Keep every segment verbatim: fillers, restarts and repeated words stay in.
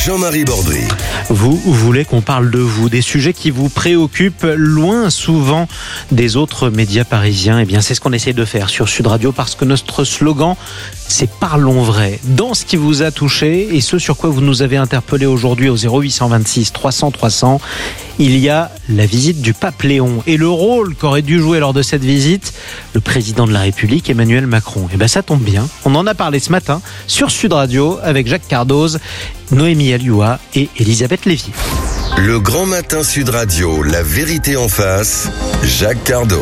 Jean-Marie Bordry. Vous voulez qu'on parle de vous, des sujets qui vous préoccupent loin souvent des autres médias parisiens. Eh bien, c'est ce qu'on essaie de faire sur Sud Radio parce que notre slogan, c'est Parlons vrai. Dans ce qui vous a touché et ce sur quoi vous nous avez interpellé aujourd'hui au zéro huit cent vingt-six trois cents trois cents, il y a la visite du pape Léon et le rôle qu'aurait dû jouer lors de cette visite le président de la République, Emmanuel Macron. Et bien, ça tombe bien. On en a parlé ce matin sur Sud Radio avec Jacques Cardoz, Noémie Alioua et Elisabeth Lévy. Le grand matin Sud Radio, la vérité en face, Jacques Cardoz.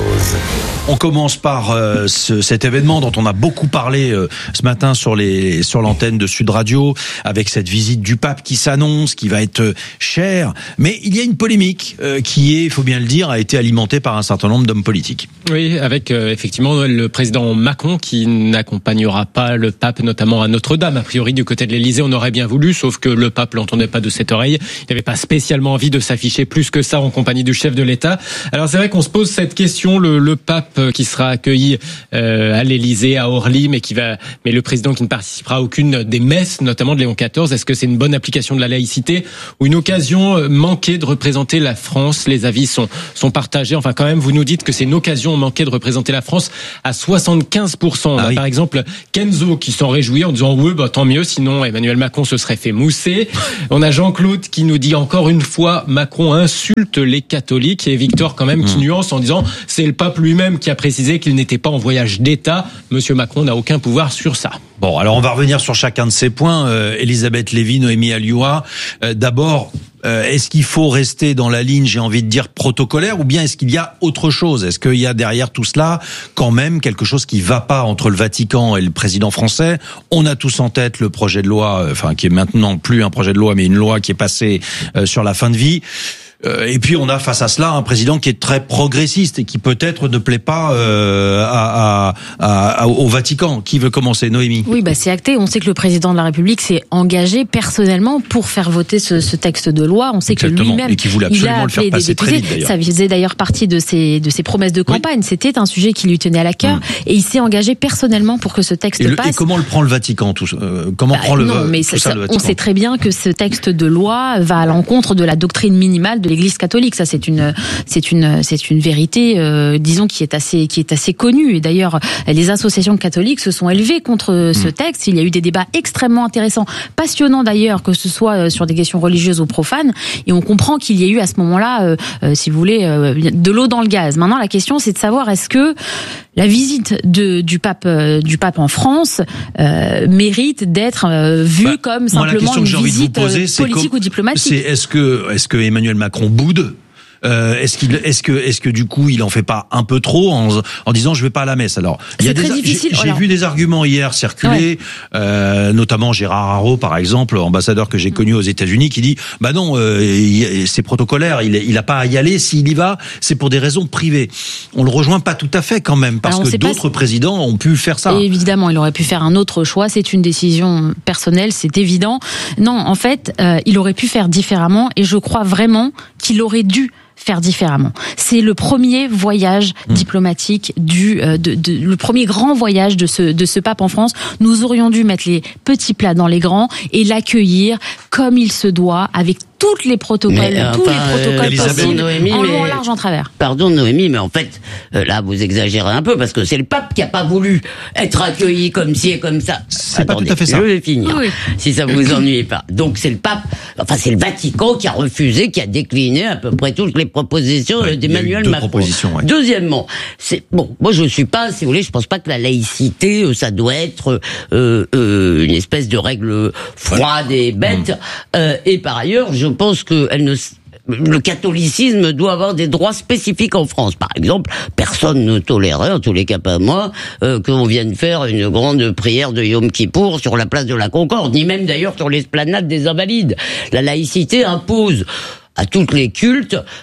On commence par euh, ce, cet événement dont on a beaucoup parlé euh, ce matin sur les sur l'antenne de Sud Radio, avec cette visite du pape qui s'annonce, qui va être euh, chère. Mais il y a une polémique euh, qui est, il faut bien le dire, a été alimentée par un certain nombre d'hommes politiques. Oui, avec euh, effectivement le président Macron qui n'accompagnera pas le pape, notamment à Notre-Dame. A priori, du côté de l'Élysée, on aurait bien voulu, sauf que le pape l'entendait pas de cette oreille. Il n'avait pas spécialement envie de s'afficher plus que ça en compagnie du chef de l'État. Alors c'est vrai qu'on se pose cette question, le, le pape qui sera accueilli euh, à l'Élysée, à Orly, mais qui va, mais le président qui ne participera à aucune des messes, notamment de Léon quatorze. Est-ce que c'est une bonne application de la laïcité ou une occasion manquée de représenter la France? Les avis sont sont partagés. Enfin, quand même, vous nous dites que c'est une occasion manquée de représenter la France à soixante-quinze pour cent. On a, ah oui. Par exemple, Kenzo qui s'en réjouit en disant oui, bah tant mieux, sinon Emmanuel Macron se serait fait mousser. On a Jean-Claude qui nous dit encore une fois Macron insulte les catholiques, et Victor quand même qui nuance en disant c'est le pape lui-même qui a précisé qu'il n'était pas en voyage d'État. Monsieur Macron n'a aucun pouvoir sur ça. Bon, alors on va revenir sur chacun de ces points. Euh, Elisabeth Lévy, Noémie Alioua. Euh, d'abord, euh, est-ce qu'il faut rester dans la ligne, j'ai envie de dire, protocolaire, ou bien est-ce qu'il y a autre chose? Est-ce qu'il y a derrière tout cela quand même quelque chose qui va pas entre le Vatican et le président français? On a tous en tête le projet de loi, enfin qui est maintenant plus un projet de loi, mais une loi qui est passée euh, sur la fin de vie. Et puis on a face à cela un président qui est très progressiste et qui peut-être ne plaît pas euh, à, à, à, au Vatican. Qui veut commencer? Noémie. Oui, bah c'est acté. On sait que le président de la République s'est engagé personnellement pour faire voter ce, ce texte de loi. On sait Exactement. que lui-même, et qui voulait absolument le faire passer très vite, d'ailleurs. Ça faisait d'ailleurs partie de ses de ses promesses de campagne. Oui. C'était un sujet qui lui tenait à la cœur, mmh. et il s'est engagé personnellement pour que ce texte et le, passe. Et comment le prend le Vatican tout, euh, Comment bah, prend le, non, mais tout ça, ça, le Vatican? On sait très bien que ce texte de loi va à l'encontre de la doctrine minimale de l'Église catholique. Ça, c'est une, c'est une, c'est une vérité, euh, disons, qui est assez, qui est assez connue. Et d'ailleurs, les associations catholiques se sont élevées contre ce texte. Il y a eu des débats extrêmement intéressants, passionnants d'ailleurs, que ce soit sur des questions religieuses ou profanes. Et on comprend qu'il y a eu à ce moment-là, euh, euh, si vous voulez, euh, de l'eau dans le gaz. Maintenant, la question, c'est de savoir est-ce que la visite de, du pape, euh, du pape en France euh, mérite d'être euh, vue bah, comme simplement une visite poser, politique comme, ou diplomatique. C'est est-ce que, est-ce que Emmanuel Macron boude? Euh, est-ce qu'il, est-ce que, est-ce que du coup, il en fait pas un peu trop en, en disant je vais pas à la messe? Alors, il y a des, j'ai, j'ai vu des arguments hier circuler, ouais. euh, notamment Gérard Haro, par exemple, ambassadeur que j'ai connu aux États-Unis, qui dit bah non, euh, c'est protocolaire, il, il a pas à y aller. S'il y va, c'est pour des raisons privées. On le rejoint pas tout à fait quand même, parce que d'autres pas... présidents ont pu faire ça. Et évidemment, il aurait pu faire un autre choix. C'est une décision personnelle, c'est évident. Non, en fait, euh, il aurait pu faire différemment, et je crois vraiment qu'il aurait dû faire différemment. C'est le premier voyage mmh. diplomatique du, euh, de, de, le premier grand voyage de ce, de ce pape en France. Nous aurions dû mettre les petits plats dans les grands et l'accueillir comme il se doit, avec toutes les protocoles, mais, tous enfin, les protocoles euh, possibles, Noémie, en long, en large, en travers. Pardon Noémie, mais en fait, euh, là vous exagérez un peu, parce que c'est le pape qui a pas voulu être accueilli comme ci et comme ça. C'est Attendez, pas tout à fait ça. Je vais finir, oui. si ça vous ennuie pas. Donc c'est le pape, enfin c'est le Vatican qui a refusé, qui a décliné à peu près toutes les propositions ouais, d'Emmanuel Macron. Ouais. Deuxièmement, c'est bon, moi je suis pas, si vous voulez, je pense pas que la laïcité, ça doit être euh, euh, une espèce de règle froide ouais. et bête. Mmh. Euh, et par ailleurs, je Je pense que elle ne, le catholicisme doit avoir des droits spécifiques en France. Par exemple, personne ne tolérerait, en tous les cas pas moi, euh, qu'on vienne faire une grande prière de Yom Kippour sur la place de la Concorde, ni même d'ailleurs sur l'esplanade des Invalides. La laïcité impose à toutes les cultes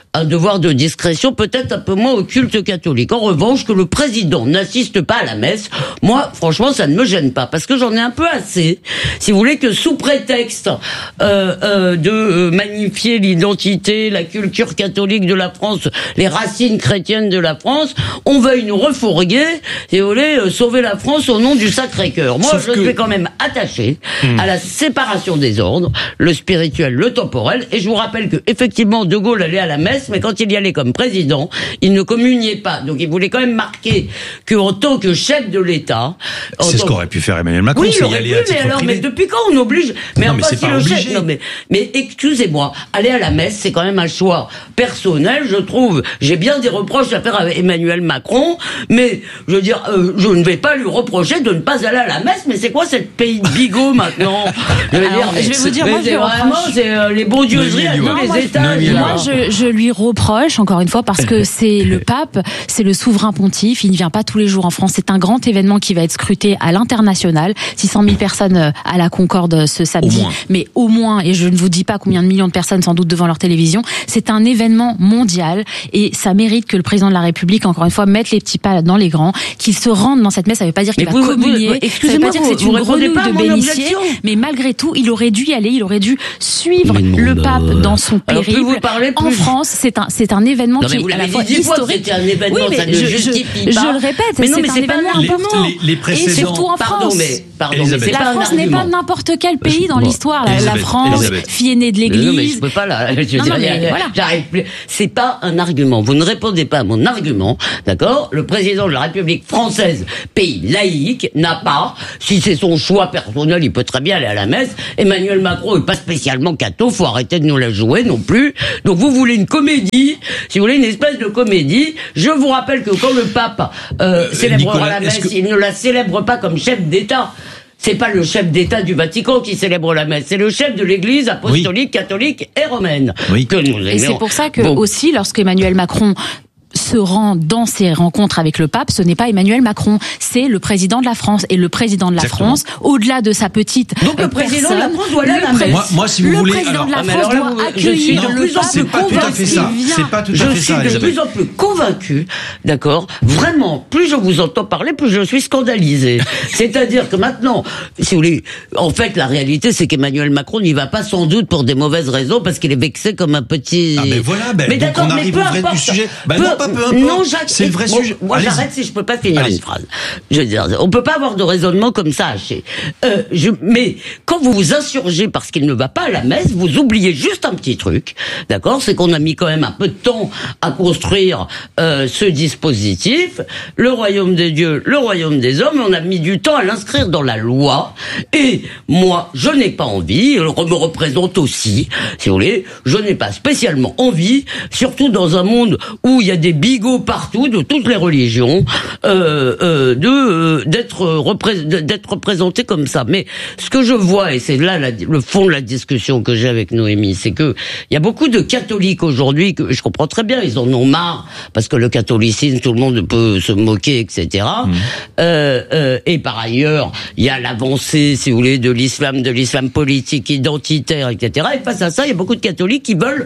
un devoir de discrétion, peut-être un peu moins au culte catholique. En revanche, que le président n'assiste pas à la messe, moi, franchement, ça ne me gêne pas, parce que j'en ai un peu assez, si vous voulez, que sous prétexte euh, euh, de euh, magnifier l'identité, la culture catholique de la France, les racines chrétiennes de la France, on veuille nous refourguer, si vous voulez, euh, sauver la France au nom du Sacré-Cœur. Moi, Sauf je que... suis quand même attaché mmh. à la séparation des ordres, le spirituel, le temporel, et je vous rappelle que effectivement De Gaulle allait à la messe, mais quand il y allait comme président, il ne communiait pas. Donc il voulait quand même marquer qu'en tant que chef de l'État... C'est ce qu'aurait pu faire Emmanuel Macron. Oui, il aurait pu, mais alors, mais depuis quand on oblige... Mais non, enfin, mais c'est si pas le obligé. chef... Non, mais, mais excusez-moi, aller à la messe, c'est quand même un choix personnel, je trouve. J'ai bien des reproches à faire à Emmanuel Macron, mais, je veux dire, euh, je ne vais pas lui reprocher de ne pas aller à la messe, mais c'est quoi cette pays de bigot maintenant? Je veux alors, dire, je vais vous dire, moi, je vraiment, c'est euh, les bondieuseries à tous les étages. Moi, je, je lui reproche, encore une fois, parce que c'est le pape, c'est le souverain pontife, il ne vient pas tous les jours en France. C'est un grand événement qui va être scruté à l'international. six cent mille personnes à la Concorde ce samedi. Au mais au moins, et je ne vous dis pas combien de millions de personnes sans doute devant leur télévision, c'est un événement mondial et ça mérite que le président de la République, encore une fois, mette les petits pas dans les grands, qu'il se rende dans cette messe. Ça ne veut pas dire qu'il mais va vous, communier, vous, vous, ça ne veut pas dire que c'est une grenouille de bénitier, objection. Mais malgré tout, il aurait dû y aller, il aurait dû suivre le pape euh... dans son périple. Alors, vous parlez plus... En France, c'est un, c'est un événement non, qui est à la fois historique. C'était un événement, oui, mais ça ne je, justifie je, pas. Je le répète, mais non, c'est mais un c'est événement pas important. Les, les précédents... Et surtout en pardon, France. Mais, pardon, Elisabeth. mais c'est la pas France un n'est pas argument. n'importe quel pays dans bon, l'histoire. La, la France, Elisabeth. fille aînée de l'Église. Non, mais je peux pas là. Je veux non, dire, non, mais voilà. J'arrive plus. C'est pas un argument. Vous ne répondez pas à mon argument, d'accord? Le président de la République française, pays laïque, n'a pas, si c'est son choix personnel, il peut très bien aller à la messe. Emmanuel Macron est pas spécialement catho, faut arrêter de nous la jouer non plus. Donc vous voulez une comédie, si vous voulez une espèce de comédie. Je vous rappelle que quand le pape euh, euh, célébrera Nicolas, la messe, que... il ne la célèbre pas comme chef d'État. C'est pas le chef d'État du Vatican qui célèbre la messe, c'est le chef de l'Église apostolique, oui. catholique et romaine. Oui. Que nous et c'est pour ça que bon. aussi, lorsque Emmanuel Macron se rend dans ses rencontres avec le pape, ce n'est pas Emmanuel Macron, c'est le président de la France. Et le président de la Exactement. France, au-delà de sa petite Donc le euh, président personne, de la France doit aller à la messe. Moi, moi, si vous le voulez, président alors, de la ah, France alors là, doit vous, accueillir je le suis pape. C'est pas tout à fait ça. C'est pas tout à je fait suis ça, de Elisabeth. plus en plus convaincu, d'accord. Vraiment, plus je vous entends parler, plus je suis scandalisé. C'est-à-dire que maintenant, si vous voulez, en fait, la réalité, c'est qu'Emmanuel Macron n'y va pas sans doute pour des mauvaises raisons, parce qu'il est vexé comme un petit. Ah ben voilà, ben, mais donc on arrive au vrai importe. du sujet. Ben peu, non, pas peu importe. Non, Jacques, c'est le vrai bon, sujet. Moi, Allez-y. j'arrête si je peux pas finir Allez-y. une phrase. Je veux dire, on peut pas avoir de raisonnement comme ça haché. Euh, je, mais quand vous vous insurgez parce qu'il ne va pas à la messe, vous oubliez juste un petit truc, d'accord? C'est qu'on a mis quand même un peu de temps à construire euh, ce dispositif, le royaume des dieux, le royaume des hommes. On a mis du temps à l'inscrire dans la loi. Et moi, je n'ai pas envie. Je me représente aussi, si vous voulez. Je n'ai pas spécialement envie, surtout dans un monde où il y a des bigots partout de toutes les religions, euh, euh, de euh, d'être repré- d'être représenté comme ça. Mais ce que je vois, et c'est là la, le fond de la discussion que j'ai avec Noémie, c'est que il y a beaucoup de catholiques aujourd'hui que je comprends très bien, ils en ont marre parce que le catholicisme, tout le monde peut se moquer, et cetera. Mmh. Euh, euh, et par ailleurs, il y a l'avancée, si vous voulez, de l'islam, de l'islam politique, identitaire, et cetera. Et face à ça, il y a beaucoup de catholiques qui veulent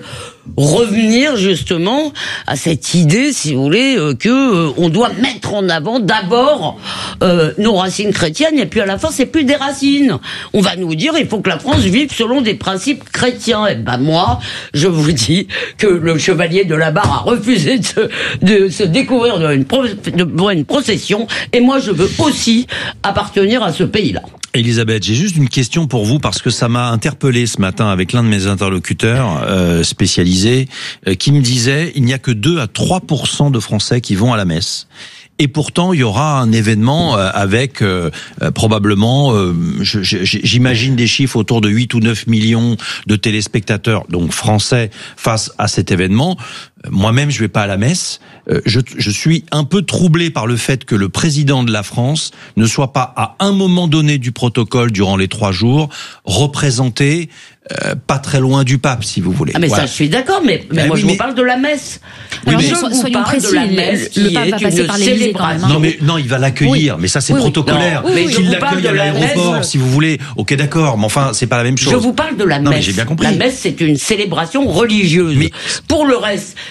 revenir justement à cette idée, si vous voulez, euh, que euh, on doit mettre en avant d'abord euh, nos racines chrétiennes, et puis à la fin c'est plus des racines. On va nous dire il faut que la France vive selon des principes chrétiens. Et ben moi, je vous dis que le chevalier de la Barre a refusé de se, de se découvrir devant une, pro, devant une procession, et moi je veux aussi appartenir à ce pays-là. Elisabeth, j'ai juste une question pour vous parce que ça m'a interpellé ce matin avec l'un de mes interlocuteurs euh, spécialisés euh, qui me disait il n'y a que deux à trois pour cent de Français qui vont à la messe. Et pourtant, il y aura un événement euh, avec euh, euh, probablement, euh, je, je, j'imagine des chiffres autour de huit ou neuf millions de téléspectateurs, donc français, face à cet événement. Moi-même, je vais pas à la messe. Euh, je, je suis un peu troublé par le fait que le président de la France ne soit pas, à un moment donné du protocole, durant les trois jours, représenté euh, pas très loin du pape, si vous voulez. Ah mais voilà. ça, je suis d'accord, mais, mais ben moi oui, je mais... vous parle de la messe. Alors, je mais vous soyons parle précis, de la messe le, qui le pape est va passer une par l'Élysée quand même. Non mais non, il va l'accueillir, oui. mais ça c'est oui, protocolaire. Oui, oui. Qu'il l'accueille à l'aéroport, messe. si vous voulez. Ok, d'accord, mais enfin, c'est pas la même chose. Je vous parle de la non, messe. Mais j'ai bien compris. La messe, c'est une célébration religieuse. Mais... Pour le reste,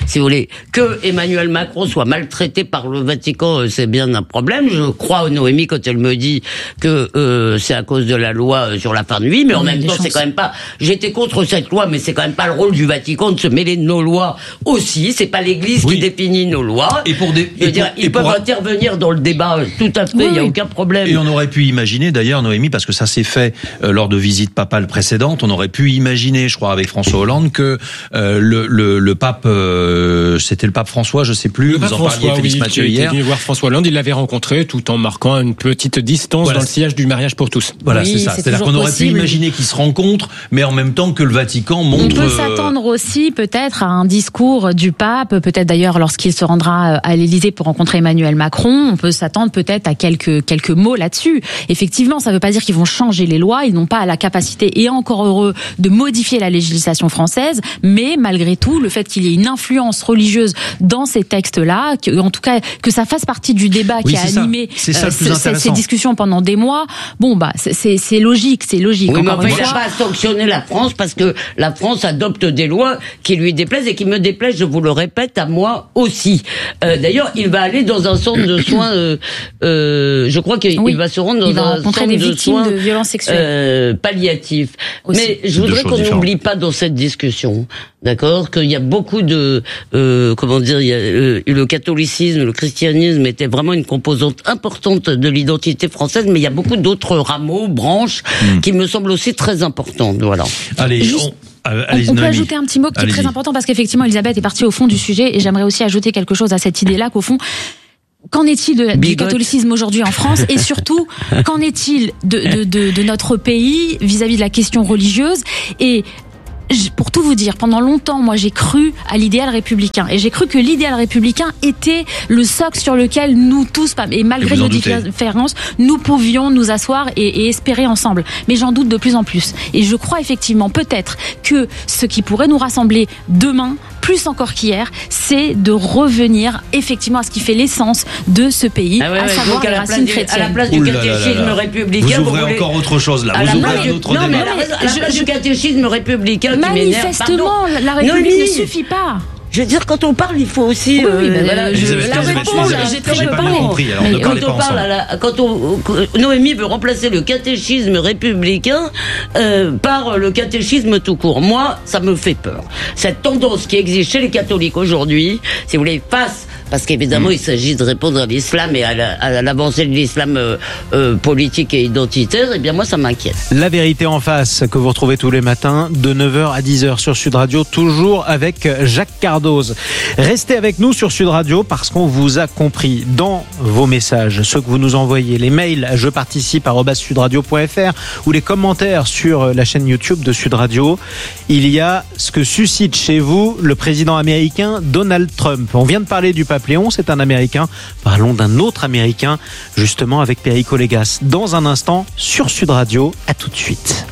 si vous voulez, que Emmanuel Macron soit maltraité par le Vatican, c'est bien un problème. Je crois à Noémie quand elle me dit que euh, c'est à cause de la loi sur la fin de vie, mais en même temps, c'est quand même pas. J'étais contre cette loi, mais c'est quand même pas le rôle du Vatican de se mêler de nos lois aussi. C'est pas l'Église oui. qui définit nos lois. Et pour des, Je veux dire, pour, ils peuvent pour... intervenir dans le débat, tout à fait. Il oui. y a aucun problème. Et on aurait pu imaginer, d'ailleurs, Noémie, parce que ça s'est fait euh, lors de visites papales précédentes, on aurait pu imaginer, je crois, avec François Hollande, que euh, le, le, le pape, euh, c'était le pape François, je sais plus. Le vous pape en François, parliez, Félix oui, Mathieu, qui hier. était venu voir François Hollande, il l'avait rencontré, tout en marquant une petite distance voilà. dans le sillage du mariage pour tous. Voilà, oui, c'est ça. c'est C'est-à-dire qu'on aurait possible. pu imaginer qu'ils se rencontrent, mais en même temps que le Vatican montre. On peut s'attendre aussi peut-être à un discours du pape, peut-être d'ailleurs lorsqu'il se rendra à l'Élysée pour rencontrer Emmanuel Macron, on peut s'attendre peut-être à quelques quelques mots là-dessus. Effectivement, ça ne veut pas dire qu'ils vont changer les lois, ils n'ont pas la capacité, et encore heureux, de modifier la législation française, mais malgré tout, le fait qu'il y ait une influence religieuse dans ces textes-là, que, en tout cas que ça fasse partie du débat oui, qui a animé c'est ça, c'est euh, ces, ces discussions pendant des mois, bon bah c'est, c'est logique, c'est logique. Oui, encore mais une enfin, il n'a pas à sanctionner la France parce que la France adopte des lois qui lui déplaisent et qui me déplaisent, je vous le répète, à moi aussi. Euh, d'ailleurs, il va aller dans un centre de soins, euh, euh, je crois qu'il oui, va se rendre dans il va un rencontrer centre des de victimes soins de violences sexuelles euh, palliatifs. Aussi. Mais je voudrais qu'on n'oublie pas dans cette discussion, d'accord, qu'il y a beaucoup de, euh, comment dire, il y a, euh, le catholicisme, le christianisme était vraiment une composante importante de l'identité française, mais il y a beaucoup d'autres rameaux, branches, mmh. qui me semblent aussi très importantes. Voilà. Allez, Juste... on... Euh, allez, on peut ajouter un petit mot qui Allez-y. est très important parce qu'effectivement Elisabeth est partie au fond du sujet et j'aimerais aussi ajouter quelque chose à cette idée-là qu'au fond, qu'en est-il de, du catholicisme aujourd'hui en France et surtout qu'en est-il de, de, de, de notre pays vis-à-vis de la question religieuse? Et pour tout vous dire, pendant longtemps, moi, j'ai cru à l'idéal républicain. Et j'ai cru que l'idéal républicain était le socle sur lequel nous tous, et malgré nos différences, nous pouvions nous asseoir et, et espérer ensemble. Mais j'en doute de plus en plus. Et je crois effectivement, peut-être, que ce qui pourrait nous rassembler demain, plus encore qu'hier, c'est de revenir effectivement à ce qui fait l'essence de ce pays, ah ouais, à ouais, savoir les racines chrétiennes. À la place du Ouh catéchisme là là là. républicain, vous ouvrez vous voulez... encore autre chose là. Vous ouvrez un autre non, débat. Mais à la, à la place je, du catéchisme républicain, manifestement, qui la République Noémie. ne suffit pas. Je veux dire, quand on parle, il faut aussi. Oui, oui, euh, bah, voilà, je, je, la réponse, j'ai très pas bien compris. Alors, mais quand on parle, à la, quand on, Noémie veut remplacer le catéchisme républicain euh, par le catéchisme tout court. Moi, ça me fait peur. Cette tendance qui existe chez les catholiques aujourd'hui, si vous voulez, face, parce qu'évidemment, mmh. il s'agit de répondre à l'islam et à, la, à l'avancée de l'islam euh, euh, politique et identitaire. Eh bien, moi, ça m'inquiète. La vérité en face que vous retrouvez tous les matins de neuf heures à dix heures sur Sud Radio, toujours avec Jacques Cardoz. Restez avec nous sur Sud Radio parce qu'on vous a compris dans vos messages, ceux que vous nous envoyez, les mails à je participe arobase sudradio point f r ou les commentaires sur la chaîne YouTube de Sud Radio. Il y a ce que suscite chez vous le président américain Donald Trump. On vient de parler du pape Léon, c'est un Américain. Parlons d'un autre Américain, justement avec Perico Légas. Dans un instant sur Sud Radio. À tout de suite.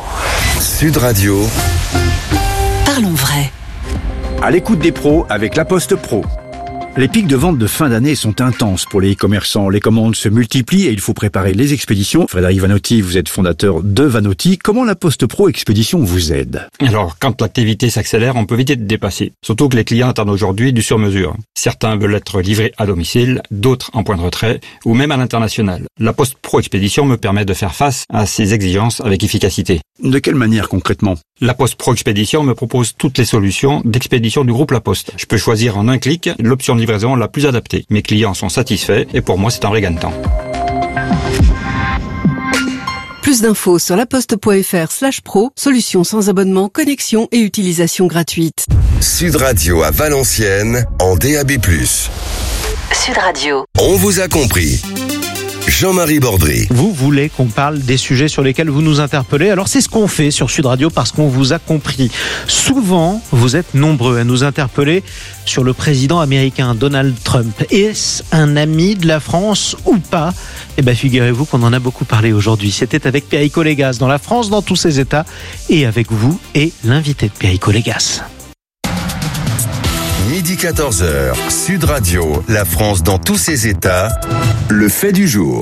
Sud Radio. Parlons vrai. À l'écoute des pros avec La Poste Pro. Les pics de vente de fin d'année sont intenses pour les e-commerçants. Les commandes se multiplient et il faut préparer les expéditions. Frédéric Vanotti, vous êtes fondateur de Vanotti. Comment La Poste Pro Expédition vous aide? Alors, quand l'activité s'accélère, on peut vite être dépassé. Surtout que les clients attendent aujourd'hui du sur-mesure. Certains veulent être livrés à domicile, d'autres en point de retrait ou même à l'international. La Poste Pro Expédition me permet de faire face à ces exigences avec efficacité. De quelle manière concrètement? La Poste Pro Expédition me propose toutes les solutions d'expédition du groupe La Poste. Je peux choisir en un clic l'option de livraison la plus adaptée. Mes clients sont satisfaits et pour moi c'est un vrai gain de temps. Plus d'infos sur laposte.fr slash pro, solution sans abonnement, connexion et utilisation gratuite. Sud Radio à Valenciennes en D A B plus. Sud Radio. On vous a compris. Jean-Marie Bordry. Vous voulez qu'on parle des sujets sur lesquels vous nous interpellez? Alors c'est ce qu'on fait sur Sud Radio parce qu'on vous a compris. Souvent, vous êtes nombreux à nous interpeller sur le président américain Donald Trump. Est-ce un ami de la France ou pas? Eh bien, figurez-vous qu'on en a beaucoup parlé aujourd'hui. C'était avec Perico Légas dans La France dans tous ses états et avec vous et l'invité de Perico Légas. Midi quatorze heures, Sud Radio, La France dans tous ses états, le fait du jour.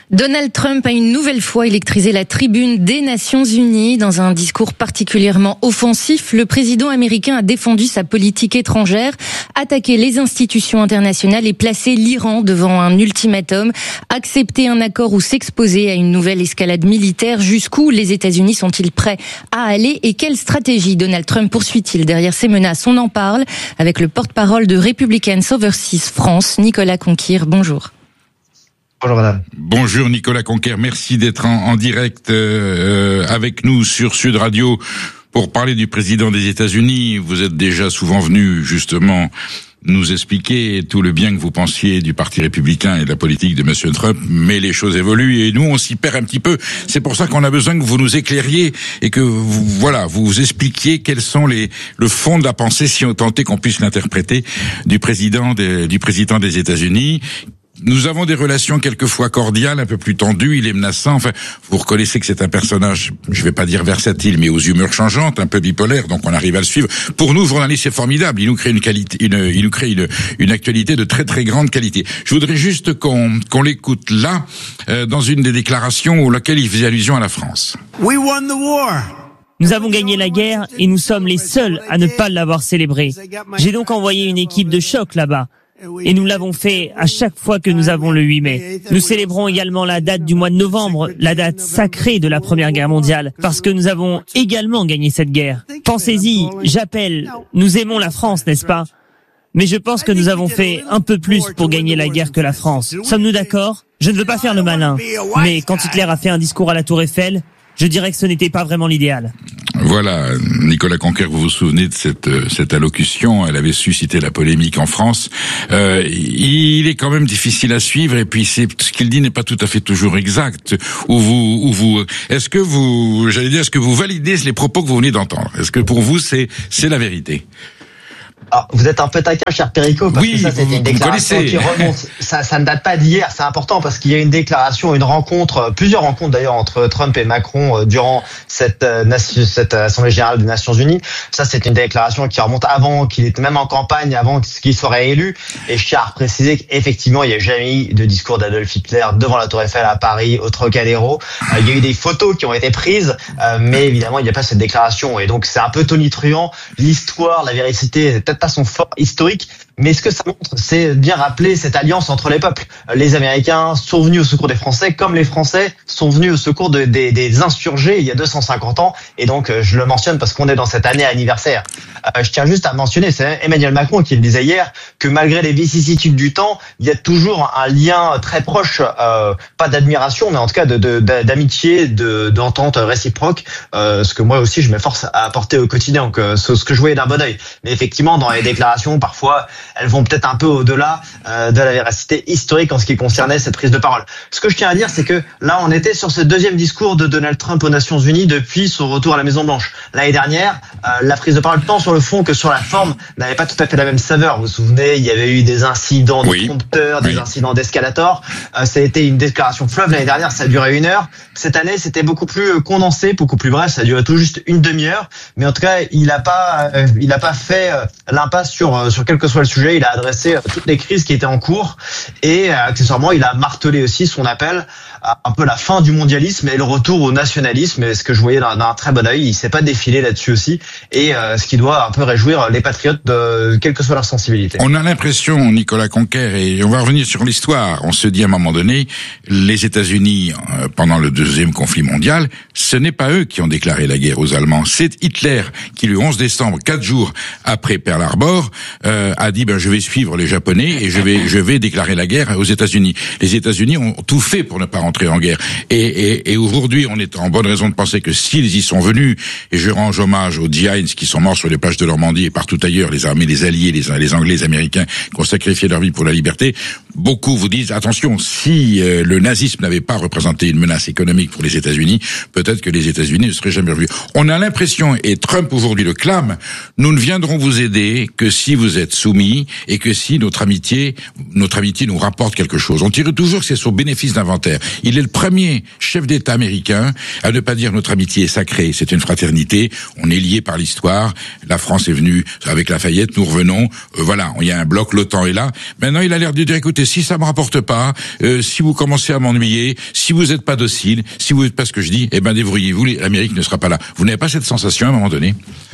Donald Trump a une nouvelle fois électrisé la tribune des Nations Unies. Dans un discours particulièrement offensif, le président américain a défendu sa politique étrangère, attaqué les institutions internationales et placé l'Iran devant un ultimatum, accepter un accord ou s'exposer à une nouvelle escalade militaire. Jusqu'où les États-Unis sont-ils prêts à aller et quelle stratégie Donald Trump poursuit-il derrière ces menaces? On en parle avec le porte-parole de Republicans Overseas France, Nicolas Conquir. Bonjour. Bonjour madame. Bonjour Nicolas Conquer, merci d'être en, en direct euh, avec nous sur Sud Radio pour parler du président des États-Unis. Vous êtes déjà souvent venu justement nous expliquer tout le bien que vous pensiez du Parti républicain et de la politique de Monsieur Trump, mais les choses évoluent et nous on s'y perd un petit peu. C'est pour ça qu'on a besoin que vous nous éclairiez et que vous, voilà, vous expliquiez quels sont les le fond de la pensée, si on tentait qu'on puisse l'interpréter, du président des, du président des États-Unis. Nous avons des relations quelquefois cordiales, un peu plus tendues, il est menaçant. Enfin, vous reconnaissez que c'est un personnage, je vais pas dire versatile, mais aux humeurs changeantes, un peu bipolaire, donc on arrive à le suivre. Pour nous, journalistes, c'est formidable. Il nous crée une qualité, une, il nous crée une, une actualité de très très grande qualité. Je voudrais juste qu'on, qu'on l'écoute là, euh, dans une des déclarations où laquelle il faisait allusion à la France. We won the war. Nous avons gagné la guerre et nous sommes les seuls à ne pas l'avoir célébrée. J'ai donc envoyé une équipe de choc là-bas. Et nous l'avons fait à chaque fois que nous avons le huit mai. Nous célébrons également la date du mois de novembre, la date sacrée de la Première Guerre mondiale, parce que nous avons également gagné cette guerre. Pensez-y, j'appelle, nous aimons la France, n'est-ce pas? Mais je pense que nous avons fait un peu plus pour gagner la guerre que la France. Sommes-nous d'accord? Je ne veux pas faire le malin, mais quand Hitler a fait un discours à la Tour Eiffel, je dirais que ce n'était pas vraiment l'idéal. Voilà, Nicolas Conquer, vous vous souvenez de cette cette allocution, elle avait suscité la polémique en France. Euh, il est quand même difficile à suivre et puis c'est ce qu'il dit n'est pas tout à fait toujours exact. Ou vous, ou vous, est-ce que vous, j'allais dire, est-ce que vous validez les propos que vous venez d'entendre? Est-ce que pour vous c'est c'est la vérité? Alors, vous êtes un peu taquin, cher Perico, parce oui, que ça, c'était une déclaration qui remonte. Ça, ça ne date pas d'hier. C'est important parce qu'il y a une déclaration, une rencontre, plusieurs rencontres d'ailleurs entre Trump et Macron durant cette, euh, cette Assemblée Générale des Nations Unies. Ça, c'est une déclaration qui remonte avant qu'il était même en campagne, avant qu'il soit élu. Et je tiens à préciser qu'effectivement, il n'y a jamais eu de discours d'Adolf Hitler devant la Tour Eiffel à Paris, au Trocadéro. Euh, il y a eu des photos qui ont été prises, euh, mais évidemment, il n'y a pas cette déclaration. Et donc, c'est un peu tonitruant. L'histoire, la vérité, c'est peut-être pas son fort historique, mais ce que ça montre, c'est bien rappeler cette alliance entre les peuples. Les Américains sont venus au secours des Français, comme les Français sont venus au secours de, des, des insurgés il y a deux cent cinquante ans, et donc je le mentionne parce qu'on est dans cette année anniversaire. Euh, je tiens juste à mentionner, c'est Emmanuel Macron qui le disait hier, que malgré les vicissitudes du temps, il y a toujours un lien très proche, euh, pas d'admiration, mais en tout cas de, de, d'amitié, de, d'entente réciproque, euh, ce que moi aussi je m'efforce à apporter au quotidien, donc euh, ce que je voyais d'un bon œil. Mais effectivement, dans les déclarations, parfois, elles vont peut-être un peu au-delà euh, de la véracité historique en ce qui concernait cette prise de parole. Ce que je tiens à dire, c'est que là, on était sur ce deuxième discours de Donald Trump aux Nations Unies depuis son retour à la Maison-Blanche. L'année dernière, euh, la prise de parole, tant sur le fond que sur la forme, n'avait pas tout à fait la même saveur. Vous vous souvenez, il y avait eu des incidents de oui. prompteurs, des oui. incidents d'escalator. Euh, ça a été une déclaration fleuve. L'année dernière, ça a duré une heure. Cette année, c'était beaucoup plus condensé, beaucoup plus bref. Ça a duré tout juste une demi-heure. Mais en tout cas, il n'a pas, euh, il n'a pas fait euh, l'impasse sur sur quel que soit le sujet. Il a adressé toutes les crises qui étaient en cours et accessoirement il a martelé aussi son appel à un peu la fin du mondialisme et le retour au nationalisme, et ce que je voyais d'un, d'un très bon œil. Il s'est pas défilé là-dessus aussi, et euh, ce qui doit un peu réjouir les patriotes de quelle que soit leur sensibilité. On a l'impression, Nicolas Conquer, et on va revenir sur l'histoire, on se dit à un moment donné, les États-Unis euh, pendant le deuxième conflit mondial, ce n'est pas eux qui ont déclaré la guerre aux Allemands, c'est Hitler qui le onze décembre, quatre jours après Pearl Harbor, euh, a dit ben je vais suivre les Japonais et je vais je vais déclarer la guerre aux États-Unis. Les États-Unis ont tout fait pour ne pas rentrer en guerre. Et, et, et aujourd'hui, on est en bonne raison de penser que s'ils y sont venus, et je rends hommage aux Giants qui sont morts sur les plages de Normandie et partout ailleurs, les armées, les alliés, les, les Anglais, les Américains qui ont sacrifié leur vie pour la liberté, beaucoup vous disent attention, si euh, le nazisme n'avait pas représenté une menace économique pour les États-Unis, peut-être que les États-Unis ne seraient jamais revenus. On a l'impression, et Trump aujourd'hui le clame, nous ne viendrons vous aider que si vous êtes soumis et que si notre amitié, notre amitié nous rapporte quelque chose. On tire toujours que c'est son bénéfice d'inventaire. Il est le premier chef d'État américain à ne pas dire notre amitié est sacrée, c'est une fraternité, on est liés par l'histoire, la France est venue avec Lafayette, nous revenons, euh, voilà, il y a un bloc, l'OTAN est là. Maintenant, il a l'air de dire, écoutez, si ça me rapporte pas, euh, si vous commencez à m'ennuyer, si vous n'êtes pas docile, si vous n'êtes pas ce que je dis, eh ben débrouillez-vous, l'Amérique ne sera pas là. Vous n'avez pas cette sensation à un moment donné?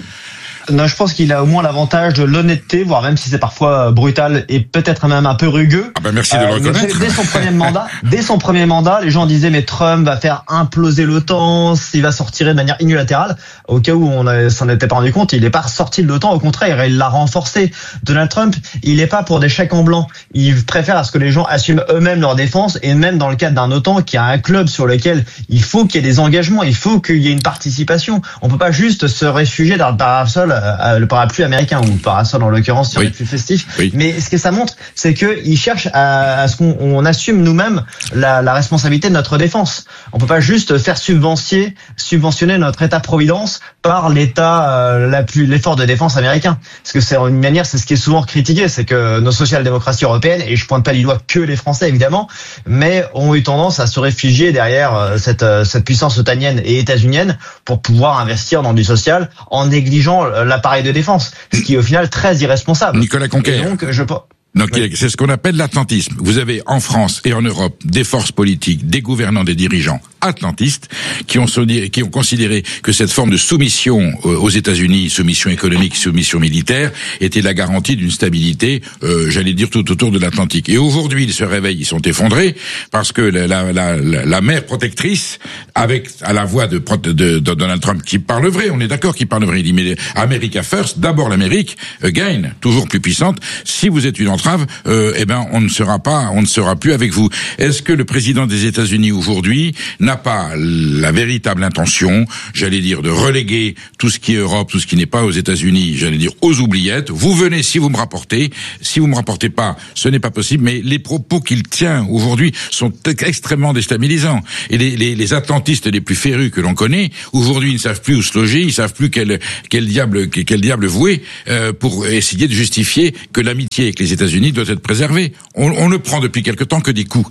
Non, je pense qu'il a au moins l'avantage de l'honnêteté, voire même si c'est parfois brutal et peut-être même un peu rugueux. Ah ben merci de le euh, reconnaître. Dès son premier mandat, dès son premier mandat, les gens disaient mais Trump va faire imploser l'OTAN, il va sortir de manière unilatérale. Au cas où on ne s'en était pas rendu compte, il n'est pas sorti de l'OTAN, au contraire, il l'a renforcé. Donald Trump, il n'est pas pour des chèques en blanc. Il préfère à ce que les gens assument eux-mêmes leur défense, et même dans le cadre d'un OTAN qui a un club sur lequel il faut qu'il y ait des engagements, il faut qu'il y ait une participation. On peut pas juste se réfugier dans le parasol le parapluie américain, ou le parasol en l'occurrence si oui. on est plus festif. Oui. Mais ce que ça montre, c'est qu'il cherche à, à ce qu'on on assume nous-mêmes la, la responsabilité de notre défense. On peut pas juste faire subventionner, subventionner notre État-providence par l'État, euh, la plus, l'effort de défense américain. Parce que c'est une manière, c'est ce qui est souvent critiqué, c'est que nos social-démocraties européennes, et je pointe pas du doigt que les Français évidemment, mais ont eu tendance à se réfugier derrière cette, cette puissance otanienne et états-unienne pour pouvoir investir dans du social en négligeant l'appareil de défense, ce qui est au final très irresponsable. Nicolas Conquer. Et donc, je Donc, oui. C'est ce qu'on appelle l'atlantisme. Vous avez en France et en Europe des forces politiques, des gouvernants, des dirigeants atlantistes qui ont, qui ont considéré que cette forme de soumission aux États-Unis, soumission économique, soumission militaire, était la garantie d'une stabilité, euh, j'allais dire, tout autour de l'Atlantique. Et aujourd'hui, ils se réveillent, ils sont effondrés parce que la, la, la, la mère protectrice, avec à la voix de, de, de Donald Trump, qui parle vrai, on est d'accord qu'il parle vrai, il dit mais America first, d'abord l'Amérique, again, toujours plus puissante. Si vous êtes une entrave, euh, eh ben on ne sera pas, on ne sera plus avec vous. Est-ce que le président des États-Unis aujourd'hui n'a pas la véritable intention, j'allais dire, de reléguer tout ce qui est Europe, tout ce qui n'est pas aux États-Unis, j'allais dire aux oubliettes? Vous venez si vous me rapportez, si vous me rapportez pas, ce n'est pas possible. Mais les propos qu'il tient aujourd'hui sont extrêmement déstabilisants. Et les, les, les atlantistes les plus férus que l'on connaît aujourd'hui, ils ne savent plus où se loger, ils savent plus quel quel diable quel diable vouer euh, pour essayer de justifier que l'amitié avec les États-Unis doit être préservée. On, on ne prend depuis quelque temps que des coups.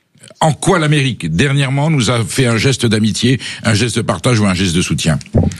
En quoi l'Amérique, dernièrement, nous a fait un geste d'amitié, un geste de partage ou un geste de soutien?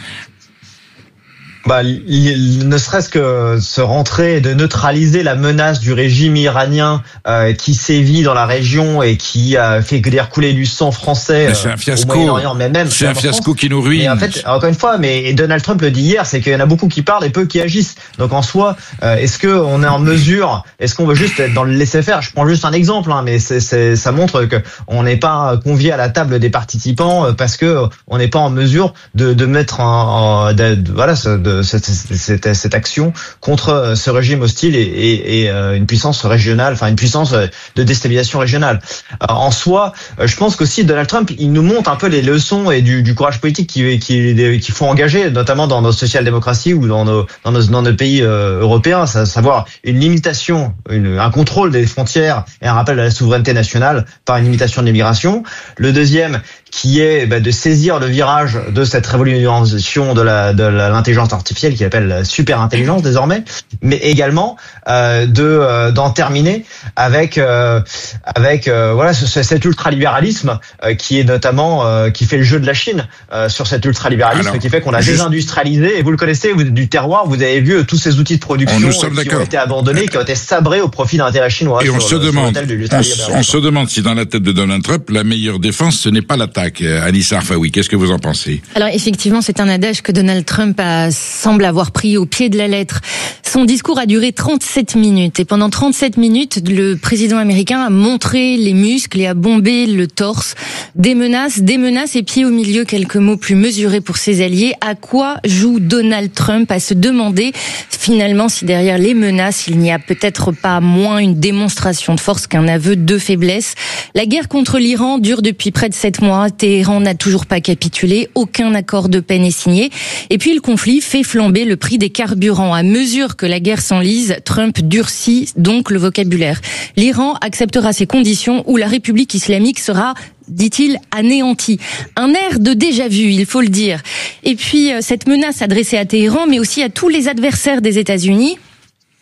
Bah, il, ne serait-ce que se rentrer et de neutraliser la menace du régime iranien euh, qui sévit dans la région et qui a fait dire couler du sang français mais c'est un fiasco. Au Moyen-Orient, mais même c'est un fiasco qui nous ruine. Et en fait, encore une fois, mais Donald Trump le dit hier, c'est qu'il y en a beaucoup qui parlent et peu qui agissent. Donc en soi, euh, est-ce que on est en mesure, est-ce qu'on veut juste être dans le laisser-faire? Je prends juste un exemple, hein, mais c'est, c'est, ça montre que on n'est pas convié à la table des participants parce que on n'est pas en mesure de, de mettre en, en de, de, voilà de Cette, cette, cette action contre ce régime hostile et, et, et une puissance régionale, enfin une puissance de déstabilisation régionale. En soi, je pense qu'aussi Donald Trump, il nous montre un peu les leçons et du, du courage politique qui, qui, qui faut engager, notamment dans nos social-démocraties ou dans nos, dans nos, dans nos pays européens, à savoir une limitation, une, un contrôle des frontières et un rappel de la souveraineté nationale par une limitation de l'immigration. Le deuxième, qui est bah, de saisir le virage de cette révolution de la de l'intelligence artificielle qui appelle la super intelligence désormais, mais également euh, de euh, d'en terminer avec euh, avec euh, voilà ce, cet ultralibéralisme euh, qui est notamment euh, qui fait le jeu de la Chine euh, sur cet ultralibéralisme Alors, qui fait qu'on a juste... désindustrialisé et vous le connaissez vous, du terroir, vous avez vu euh, tous ces outils de production on, qui ont été abandonnés, qui ont été sabrés au profit d'un intérêt chinois. Et on se le, demande, on, on se demande si dans la tête de Donald Trump la meilleure défense ce n'est pas l'attaque. Anissa Arfaoui, qu'est-ce que vous en pensez? Alors effectivement, c'est un adage que Donald Trump a, semble avoir pris au pied de la lettre. Son discours a duré trente-sept minutes et pendant trente-sept minutes, le président américain a montré les muscles et a bombé le torse. Des menaces, des menaces et puis au milieu quelques mots plus mesurés pour ses alliés. À quoi joue Donald Trump? À se demander finalement si derrière les menaces, il n'y a peut-être pas moins une démonstration de force qu'un aveu de faiblesse. La guerre contre l'Iran dure depuis près de sept mois. Téhéran n'a toujours pas capitulé, aucun accord de paix n'est signé. Et puis le conflit fait flamber le prix des carburants. À mesure que la guerre s'enlise, Trump durcit donc le vocabulaire. L'Iran acceptera ces conditions où la République islamique sera, dit-il, anéantie. Un air de déjà-vu, il faut le dire. Et puis cette menace adressée à Téhéran, mais aussi à tous les adversaires des États-Unis.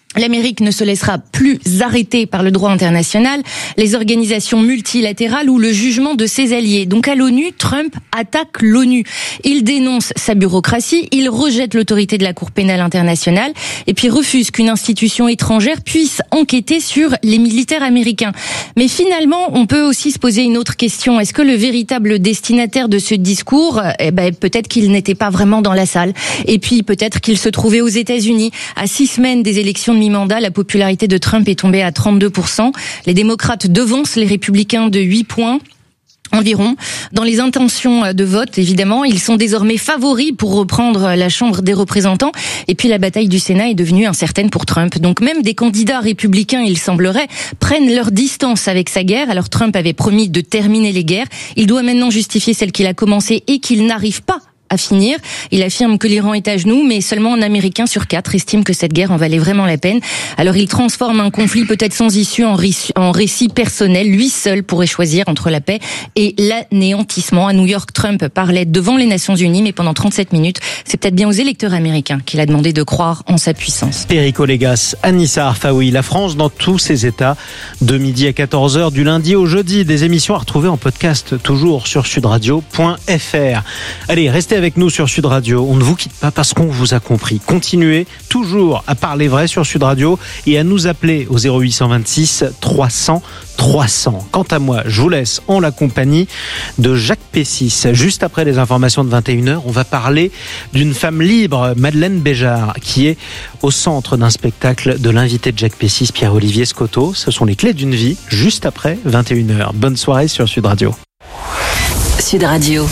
L'Amérique ne se laissera plus arrêter par le droit international, les organisations multilatérales ou le jugement de ses alliés. Donc à l'ONU, Trump attaque l'ONU. Il dénonce sa bureaucratie, il rejette l'autorité de la Cour pénale internationale et puis refuse qu'une institution étrangère puisse enquêter sur les militaires américains. Mais finalement, on peut aussi se poser une autre question. Est-ce que le véritable destinataire de ce discours, eh ben, peut-être qu'il n'était pas vraiment dans la salle. Et puis peut-être qu'il se trouvait aux États-Unis. À six semaines des élections de mi-mandat, la popularité de Trump est tombée à trente-deux pour cent. Les démocrates devancent les républicains de huit points. Environ. Dans les intentions de vote, évidemment, ils sont désormais favoris pour reprendre la Chambre des représentants. Et puis la bataille du Sénat est devenue incertaine pour Trump. Donc même des candidats républicains, il semblerait, prennent leur distance avec sa guerre. Alors Trump avait promis de terminer les guerres. Il doit maintenant justifier celle qu'il a commencée et qu'il n'arrive pas à finir. Il affirme que l'Iran est à genoux, mais seulement un Américain sur quatre estime que cette guerre en valait vraiment la peine. Alors il transforme un conflit peut-être sans issue en, récit, en récit personnel. Lui seul pourrait choisir entre la paix et l'anéantissement. À New York, Trump parlait devant les Nations Unies, mais pendant trente-sept minutes, c'est peut-être bien aux électeurs américains qu'il a demandé de croire en sa puissance. Perico Légas, Anissa Arfaoui, la France dans tous ses états, de midi à quatorze heures, du lundi au jeudi. Des émissions à retrouver en podcast, toujours sur sudradio point f r. Allez, restez avec nous sur Sud Radio. On ne vous quitte pas parce qu'on vous a compris. Continuez toujours à parler vrai sur Sud Radio et à nous appeler au zéro huit cent vingt-six trois cents trois cents. Quant à moi, je vous laisse en la compagnie de Jacques Pessis. Juste après les informations de vingt et une heures, on va parler d'une femme libre, Madeleine Béjart, qui est au centre d'un spectacle de l'invité de Jacques Pessis, Pierre-Olivier Scotto. Ce sont les clés d'une vie, juste après vingt et une heures. Bonne soirée sur Sud Radio. Sud Radio.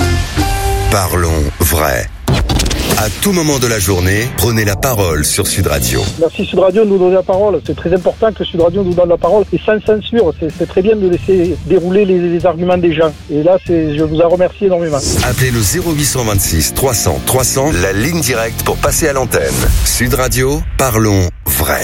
Parlons vrai. À tout moment de la journée, prenez la parole sur Sud Radio. Merci Sud Radio de nous donner la parole. C'est très important que Sud Radio nous donne la parole et sans censure. C'est, c'est très bien de laisser dérouler les, les arguments des gens. Et là, c'est, je vous en remercie énormément. Appelez le zéro huit cent vingt-six trois cents trois cents, la ligne directe pour passer à l'antenne. Sud Radio, parlons vrai.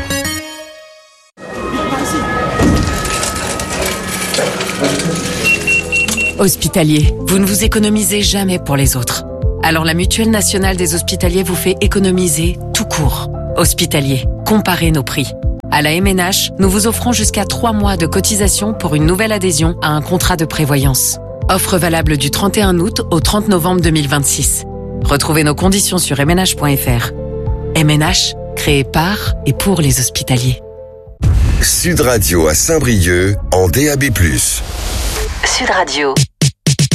Hospitalier, vous ne vous économisez jamais pour les autres. Alors la Mutuelle Nationale des Hospitaliers vous fait économiser tout court. Hospitalier, comparez nos prix. À la M N H, nous vous offrons jusqu'à trois mois de cotisation pour une nouvelle adhésion à un contrat de prévoyance. Offre valable du trente et un août au trente novembre deux mille vingt-six. Retrouvez nos conditions sur m n h point f r. M N H, créé par et pour les hospitaliers. Sud Radio à Saint-Brieuc en D A B plus. Sud Radio.